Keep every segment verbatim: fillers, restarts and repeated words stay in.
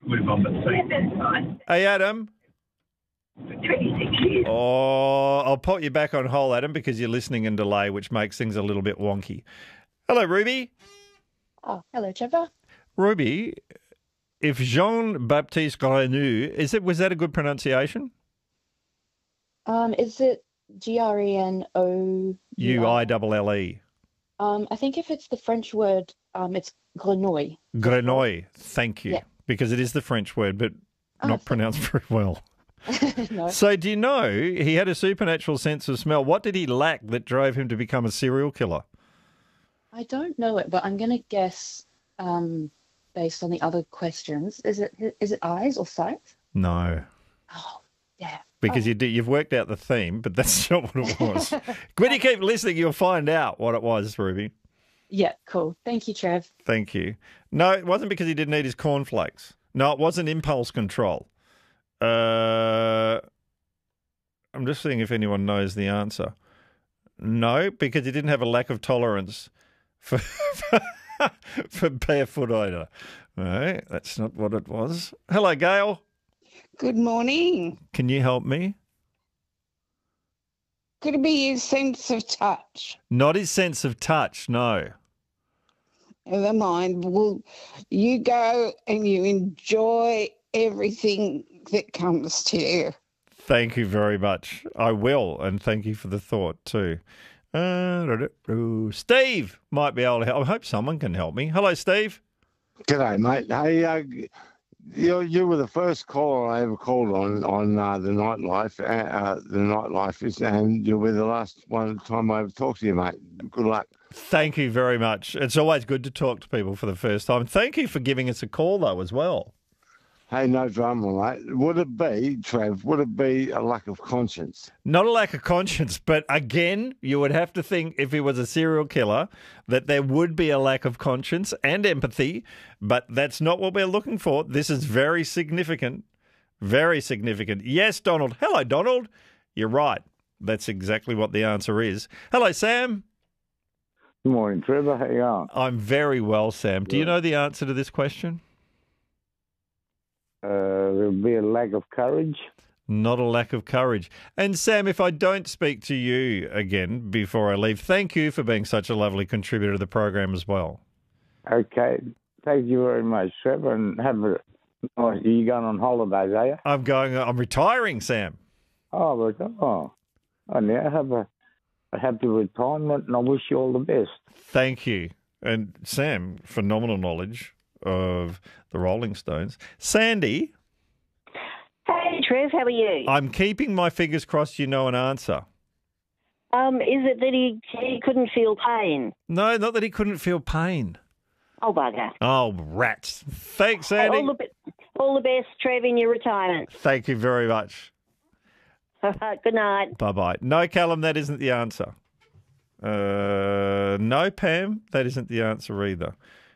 move on to see. Hey, Adam. twenty-six years. Oh, I'll put you back on hold, Adam, because you're listening in delay, which makes things a little bit wonky. Hello, Ruby. Oh, hello, Trevor. Ruby, if Jean-Baptiste Grenu, is it, was that a good pronunciation? Um, is it G R E N O U I L L E. Um, I think if it's the French word, um, it's Grenouille. Grenouille, thank you. Yeah. Because it is the French word, but Oh, not thank pronounced very well. No. So do you know he had a supernatural sense of smell? What did he lack that drove him to become a serial killer? I don't know it, but I'm going to guess um, based on the other questions. Is it is it eyes or sight? No. Oh, yeah. Because you do, you've worked out the theme, but that's not what it was. When you keep listening, you'll find out what it was, Ruby. Yeah, cool. Thank you, Trev. Thank you. No, it wasn't because he didn't eat his cornflakes. No, it wasn't impulse control. Uh, I'm just seeing if anyone knows the answer. No, because he didn't have a lack of tolerance for for barefoot either. No, that's not what it was. Hello, Gail. Good morning. Can you help me? Could it be his sense of touch? Not his sense of touch, no. Never mind. Well, you go and you enjoy everything that comes to you. Thank you very much. I will, and thank you for the thought too. Uh, Steve might be able to help. I hope someone can help me. Hello, Steve. G'day, mate. Hey, uh, you you were the first caller I ever called on on uh, the nightlife. Uh, uh, the nightlife is, and you'll be the last one time I ever talk to you, mate. Good luck. Thank you very much. It's always good to talk to people for the first time. Thank you for giving us a call, though, as well. Hey, no drama, mate. Would it be, Trev? Would it be a lack of conscience? Not a lack of conscience, but again, you would have to think if he was a serial killer that there would be a lack of conscience and empathy, but that's not what we're looking for. This is very significant, very significant. Yes, Donald. Hello, Donald. You're right. That's exactly what the answer is. Hello, Sam. Good morning, Trevor. How you going? I'm very well, Sam. Do you know the answer to this question? Uh, there'll be a lack of courage. Not a lack of courage. And Sam, if I don't speak to you again before I leave, thank you for being such a lovely contributor to the program as well. Okay. Thank you very much, Trevor. And have a. Oh, are you going on holidays, are you? I'm going. I'm retiring, Sam. Oh, but, oh. Oh, now have a, a happy retirement, and I wish you all the best. Thank you. And Sam, phenomenal knowledge of the Rolling Stones. Sandy. Hey, Trev, how are you? I'm keeping my fingers crossed you know an answer. Um, is it that he, he couldn't feel pain? No, not that he couldn't feel pain. Oh, bugger. Oh, rats. Thanks, Sandy. All the, be- all the best, Trev, in your retirement. Thank you very much. Good night. Bye-bye. No, Callum, that isn't the answer. Uh, no, Pam, that isn't the answer either.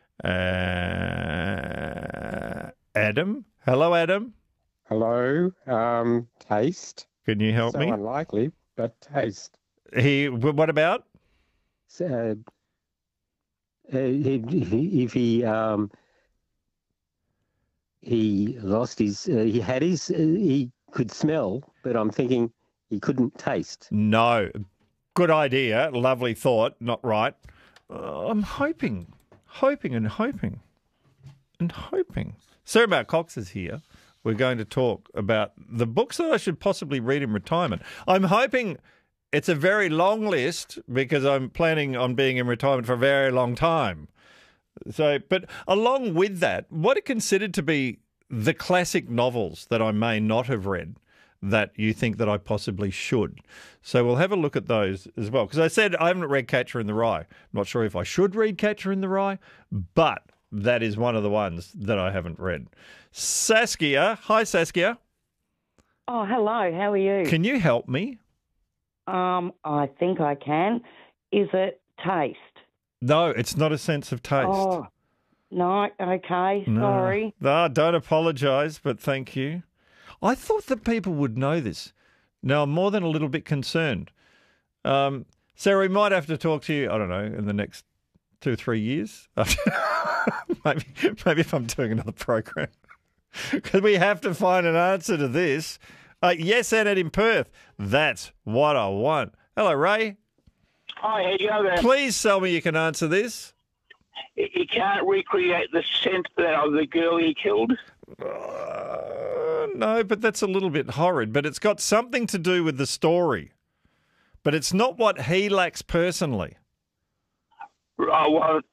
Uh, Adam. Hello, Adam. Hello. Um, taste. Can you help so me? Unlikely, but taste. He. What about? So, uh, if, if he um, he lost his, uh, he had his, uh, he could smell, but I'm thinking he couldn't taste. No. Good idea. Lovely thought. Not right. Uh, I'm hoping, hoping and hoping and hoping. Sarah Mount Cox is here. We're going to talk about the books that I should possibly read in retirement. I'm hoping it's a very long list because I'm planning on being in retirement for a very long time. So, but along with that, what are considered to be the classic novels that I may not have read that you think that I possibly should? So we'll have a look at those as well. Because I said I haven't read Catcher in the Rye. I'm not sure if I should read Catcher in the Rye, but that is one of the ones that I haven't read. Saskia. Hi, Saskia. Oh, hello. How are you? Can you help me? Um, I think I can. Is it taste? No, it's not a sense of taste. Oh, no. Okay. No. Sorry. No, don't apologise, but thank you. I thought that people would know this. Now, I'm more than a little bit concerned. Um, Sarah, we might have to talk to you, I don't know, in the next two or three years. maybe, maybe if I'm doing another program. Because we have to find an answer to this. Uh, yes, Annette in Perth. That's what I want. Hello, Ray. Hi, how do you go there? Please tell me you can answer this. You can't recreate the scent of the girl he killed. Uh, no, but that's a little bit horrid. But it's got something to do with the story. But it's not what he lacks personally. Oh, well,